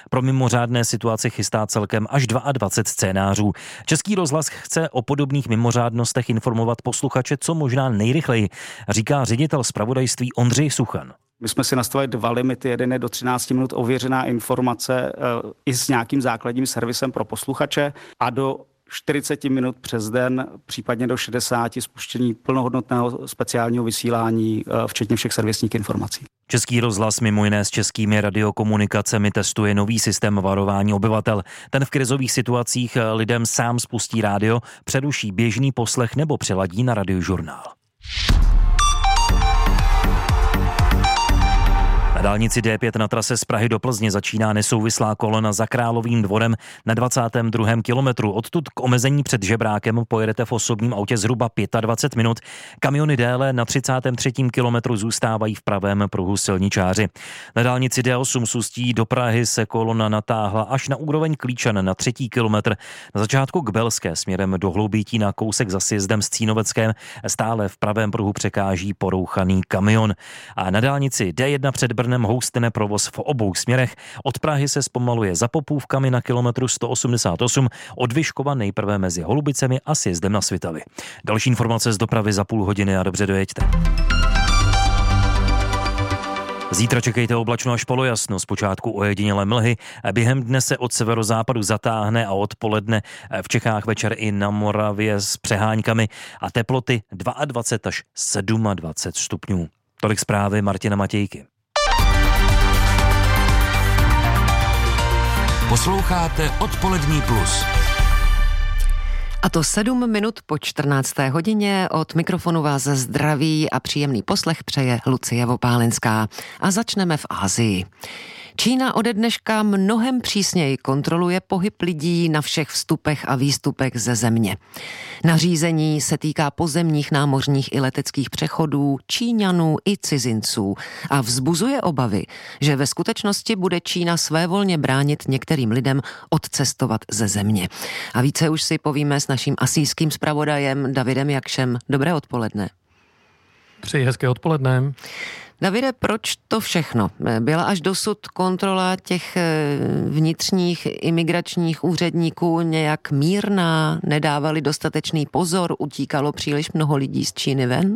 Pro mimořádné situace chystá celkem až 22 scénářů. Český rozhlas chce o podobných mimořádnostech informovat posluchače co možná nejrychleji, říká ředitel zpravodajství Ondřej Suchan. My jsme si nastavili 2 limity, jeden je do 13 minut ověřená informace i s nějakým základním servisem pro posluchače a do 40 minut přes den, případně do 60 spuštění plnohodnotného speciálního vysílání, včetně všech servisních informací. Český rozhlas mimo jiné s českými radiokomunikacemi testuje nový systém varování obyvatel. Ten v krizových situacích lidem sám spustí rádio, přeruší běžný poslech nebo přeladí na radiožurnál. Na dálnici D5 na trase z Prahy do Plzně začíná nesouvislá kolona za Královým Dvorem na 22. kilometru. Odtud k omezení před Žebrákem pojedete v osobním autě zhruba 25 minut. Kamiony déle na 33. kilometru zůstávají v pravém pruhu silničáři. Na dálnici D8 z Ústí do Prahy se kolona natáhla až na úroveň Klíčan na 3. kilometr. Na začátku k Belské směrem do Hloubětí na kousek za sjezdem s Cínoveckém stále v pravém pruhu překáží porouchaný kamion. A na dálnici D1 před Brnem houstne provoz v obou směrech. Od Prahy se zpomaluje za Popůvkami na kilometru 188, od Vyškova nejprve mezi Holubicemi a sjezdem na Svitavy. Další informace z dopravy za půl hodiny a dobře dojeďte. Zítra čekejte oblačno až polojasno, zpočátku ojedinělé mlhy. Během dne se od severozápadu zatáhne a odpoledne v Čechách večer i na Moravě s přeháňkami a teploty 22 až 27 stupňů. Tolik zprávy Martina Matějky. Posloucháte Odpolední plus. A to 7 minut po 14. hodině. Od mikrofonu vás zdraví a příjemný poslech přeje Lucie Vopálenská. A začneme v Asii. Čína ode dneška mnohem přísněji kontroluje pohyb lidí na všech vstupech a výstupech ze země. Nařízení se týká pozemních, námořních i leteckých přechodů, Číňanů i cizinců a vzbuzuje obavy, že ve skutečnosti bude Čína svévolně bránit některým lidem odcestovat ze země. A více už si povíme s naším asijským zpravodajem Davidem Jakšem. Dobré odpoledne. Přeji hezké odpoledne. Davide, proč to všechno? Byla až dosud kontrola těch vnitřních imigračních úředníků nějak mírná? Nedávali dostatečný pozor? Utíkalo příliš mnoho lidí z Číny ven?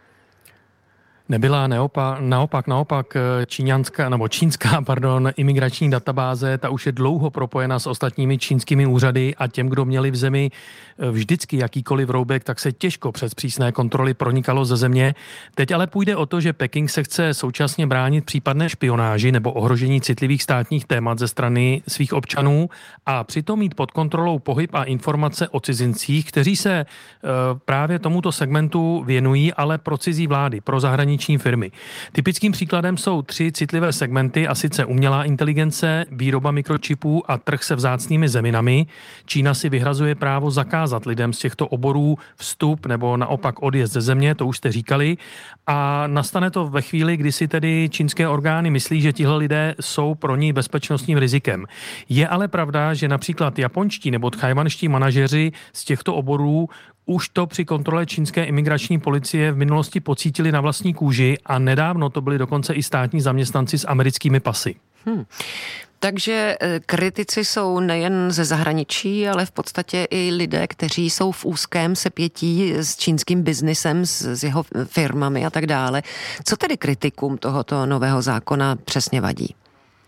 Nebyla naopak čínská imigrační databáze, ta už je dlouho propojena s ostatními čínskými úřady a těm, kdo měli v zemi vždycky jakýkoliv vroubek, tak se těžko přes přísné kontroly pronikalo ze země. Teď ale půjde o to, že Peking se chce současně bránit případné špionáži nebo ohrožení citlivých státních témat ze strany svých občanů a přitom mít pod kontrolou pohyb a informace o cizincích, kteří se právě tomuto segmentu věnují, ale pro cizí vlády, pro zahraniční firmy. Typickým příkladem jsou 3 citlivé segmenty, a sice umělá inteligence, výroba mikročipů a trh se vzácnými zeminami. Čína si vyhrazuje právo zakázat lidem z těchto oborů vstup nebo naopak odjezd ze země, to už jste říkali. A nastane to ve chvíli, kdy si tedy čínské orgány myslí, že tihle lidé jsou pro ní bezpečnostním rizikem. Je ale pravda, že například japonští nebo tchajwanští manažeři z těchto oborů už to při kontrole čínské imigrační policie v minulosti pocítili na vlastní kůži a nedávno to byli dokonce i státní zaměstnanci s americkými pasy. Takže kritici jsou nejen ze zahraničí, ale v podstatě i lidé, kteří jsou v úzkém sepětí s čínským biznisem, s jeho firmami a tak dále. Co tedy kritikům tohoto nového zákona přesně vadí?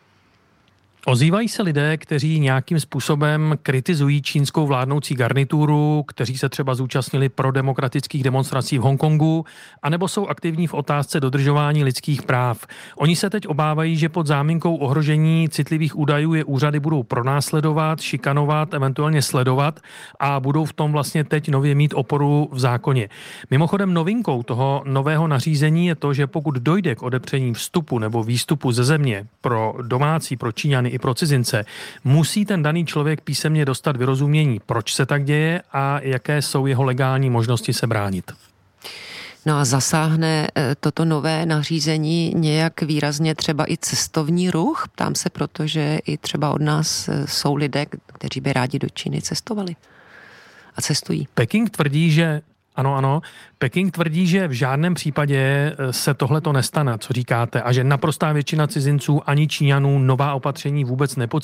Ozývají se lidé, kteří nějakým způsobem kritizují čínskou vládnoucí garnituru, kteří se třeba zúčastnili prodemokratických demonstrací v Hongkongu, anebo jsou aktivní v otázce dodržování lidských práv. Oni se teď obávají, že pod záminkou ohrožení citlivých údajů je úřady budou pronásledovat, šikanovat, eventuálně sledovat a budou v tom vlastně teď nově mít oporu v zákoně. Mimochodem novinkou toho nového nařízení je to, že pokud dojde k odepření vstupu nebo výstupu ze země pro domácí, pro Číňany i pro cizince, musí ten daný člověk písemně dostat vyrozumění, proč se tak děje a jaké jsou jeho legální možnosti se bránit. No a zasáhne toto nové nařízení nějak výrazně třeba i cestovní ruch? Ptám se, protože i třeba od nás jsou lidé, kteří by rádi do Číny cestovali a cestují. Peking tvrdí, že Peking tvrdí, že v žádném případě se tohleto nestane, co říkáte, a že naprostá většina cizinců ani Číňanů nová opatření vůbec nepocítí.